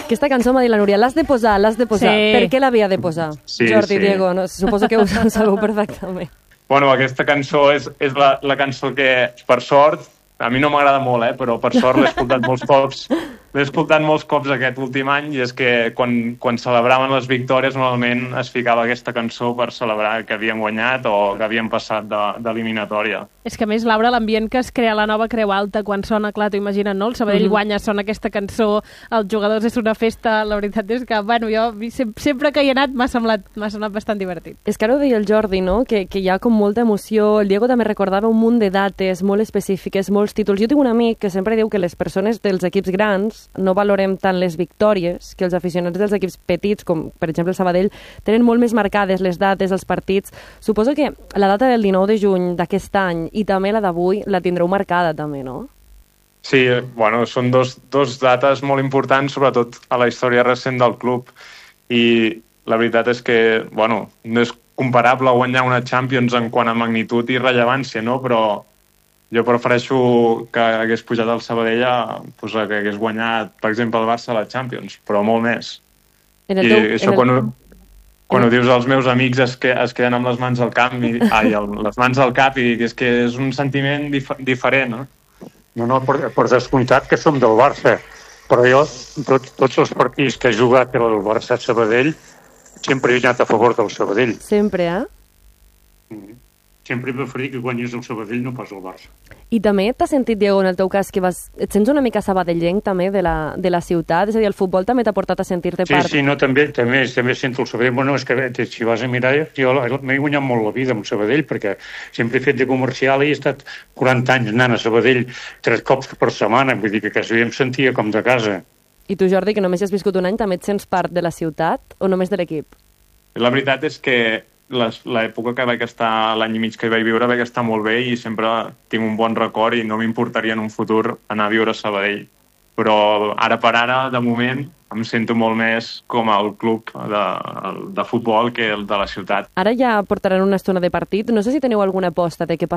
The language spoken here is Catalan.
Aquesta cançó m'ha dit la Núria, l'has de posar. Sí. Per què l'havia de posar? Sí, Jordi, sí. Diego, no? Suposo que ho sabeu perfectament. Bueno, aquesta cançó és la cançó que, per sort, a mi no m'agrada molt, però per sort l'he escoltat molts cops. L'he escoltat molts cops aquest últim any i és que quan celebraven les victòries normalment es ficava aquesta cançó per celebrar que havien guanyat o que havien passat d'eliminatòria. És que a més, Laura, l'ambient que es crea a la nova Creu Alta quan sona, clar, t'ho imagines, no? El Sabadell guanya, sona aquesta cançó, els jugadors és una festa, la veritat és que, bueno, jo sempre que hi he anat m'ha sonat bastant divertit. És que ara ho deia el Jordi, no? Que hi ha com molta emoció. El Diego també recordava un munt de dates molt específiques, molts títols. Jo tinc un amic que sempre diu que les persones dels equips grans no valorem tant les victòries, que els aficionats dels equips petits, com per exemple el Sabadell, tenen molt més marcades les dates, els partits. Suposo que la data del 19 de juny d'aquest any i també la d'avui la tindreu marcada també, no? Sí, bueno, són dos dates molt importants, sobretot a la història recent del club. I la veritat és que, bueno, no és comparable guanyar una Champions en quant a magnitud i rellevància, no? Però jo prefereixo que hagués pujat al Sabadell que hagués guanyat, per exemple, el Barça a la Champions, però molt més. Quan ho dius als meus amics es queden amb les mans al cap les mans al cap i és que és un sentiment diferent, no? No, per descomptat que som del Barça, però jo, tots els partits que he jugat el Barça-Sabadell, sempre he anat a favor del Sabadell. Sempre, Sempre he preferit que guanyés el Sabadell, no pas el Barça. I també t'has sentit, Diego, en el teu cas, que et sents una mica sabadellenc també de la ciutat? És a dir, el futbol també t'ha portat a sentir-te part? Sí, no, també sento el Sabadell. Bueno, és que si vas a mirar, jo m'he guanyat molt la vida amb el Sabadell, perquè sempre he fet de comercial i he estat 40 anys anant a Sabadell 3 cops per setmana, vull dir que quasi em sentia com de casa. I tu, Jordi, que només has viscut un any, també et sents part de la ciutat o només de l'equip? La veritat és que l'època que vaig estar, l'any i mig que hi vaig viure, vaig estar molt bé i sempre tinc un bon record i no m'importaria en un futur anar a viure a Sabadell. Però ara per ara, de moment, em sento molt més com el club de futbol que el de la ciutat. Ara ja portaran una estona de partit. No sé si teniu alguna aposta de què passarà